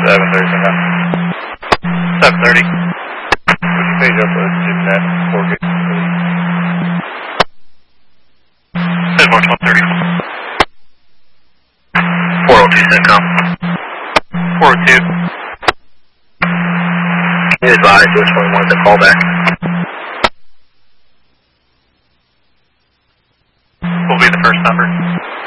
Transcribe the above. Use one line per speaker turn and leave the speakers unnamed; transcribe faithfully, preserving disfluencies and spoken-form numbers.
seven thirty, CENTCOM. seven thirty. Would you page up a JimNet four K? Said March one thirty. four oh two, CENTCOM. four oh two. Can you advise which one wants a callback? Will be the first number.